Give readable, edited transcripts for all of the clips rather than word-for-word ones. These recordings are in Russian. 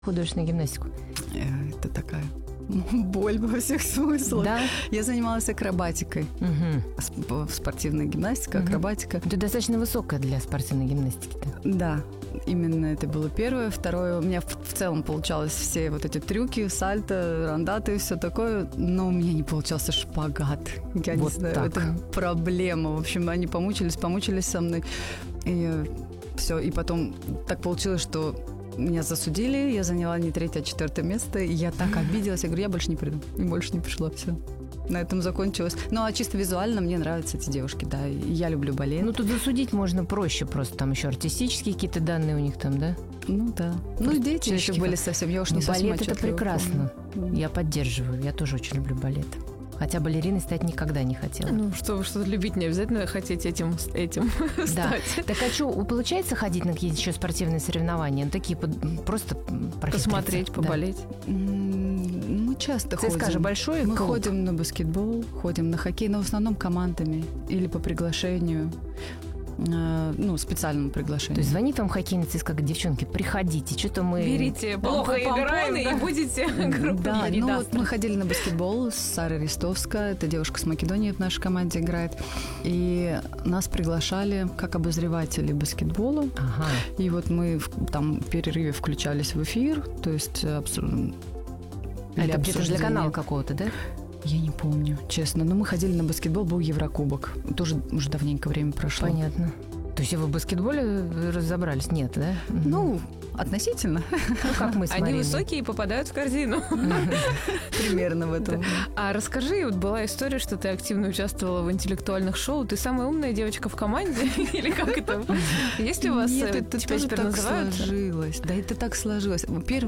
художественную гимнастику? Это такая боль во всех смыслах. Да? Я занималась акробатикой. Спортивная гимнастика, акробатика. Это достаточно высокая для спортивной гимнастики-то. Да, именно это было первое. Второе, у меня в целом получалось все вот эти трюки, сальто, рандаты и все такое, но у меня не получался шпагат. Я вот не знаю, так. это проблема. В общем, они помучились со мной. И все, и потом так получилось, что меня засудили, я заняла не 3-е, а 4-е место, и я так обиделась, я говорю, я больше не приду, и больше не пришла, все. На этом закончилось. Ну, а чисто визуально мне нравятся эти девушки, да, и я люблю балет. Ну, тут засудить можно проще просто, там еще артистические какие-то данные у них там, да? Ну, да. Ну, дети еще были совсем, я уж не совсем балет — это прекрасно, помню. Я поддерживаю, я тоже очень люблю балет. Хотя балериной стать никогда не хотела. Ну, что-то любить не обязательно хотеть этим да. стать. Так а что, получается ходить на какие-то еще спортивные соревнования? Ну, такие просто посмотреть, поболеть? Да. Мы часто ходим. ЦСКА же большой Мы клуб. ходим на баскетбол, ходим на хоккей, но в основном командами или по приглашению. Ну, специальному приглашению. То есть звонит вам хоккейный ЦСКА, говорит, девчонки, приходите, что-то мы... Берите плохо играем, и будете группу. Да, ну вот мы ходили на баскетбол с Сарой Рестовско, это девушка с Македонии в нашей команде играет, и нас приглашали как обозреватели баскетбола, и вот мы там в перерыве включались в эфир, то есть это где-то для канала какого-то, да? Я не помню, честно. Но мы ходили на баскетбол, был Еврокубок. Тоже уже давненько время прошло. Понятно. То есть вы в баскетболе разобрались? Нет, да? Ну, относительно. Ну, как мы с Они Мариной. высокие и попадают в корзину. Примерно в этом. А расскажи, вот была история, что ты активно участвовала в интеллектуальных шоу. Ты самая умная девочка в команде? Или как это? Есть ли у вас Нет, это тебя тоже теперь так называют? сложилось. Да, это так сложилось.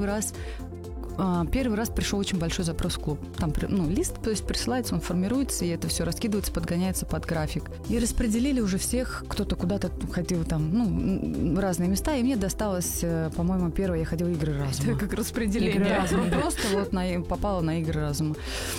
Первый раз пришел очень большой запрос в клуб. Там лист, то есть присылается, он формируется, и это все раскидывается, подгоняется под график. И распределили уже всех, кто-то куда-то ходил там, в разные места, и мне досталось, по-моему, первое, я ходила «Игры разума». Это как распределение. «Игры разума». Просто вот попала на «Игры разума».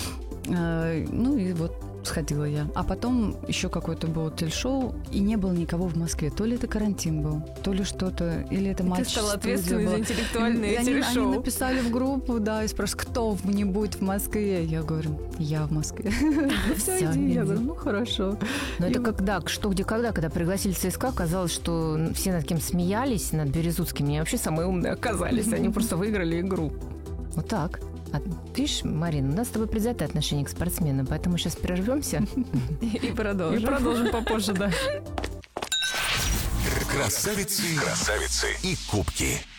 Ну и вот сходила я. А потом еще какое-то было телешоу, и не было никого в Москве. То ли это карантин был, то ли что-то, или это матч. Ты стала ответственной за интеллектуальные телешоу. Они написали в группу, да, и спрашивают, кто не будет в Москве. Я говорю, я в Москве. Все, иди. Я говорю, ну хорошо. Но это когда, что, где, когда пригласили ЦСКА, оказалось, что все над кем смеялись, над Березутскими, они вообще самые умные оказались. Они просто выиграли игру. Вот так. Видишь, Марина, у нас с тобой предвзятое отношение к спортсменам, поэтому сейчас прервемся и продолжим. И продолжим попозже, да. Красавицы и кубки.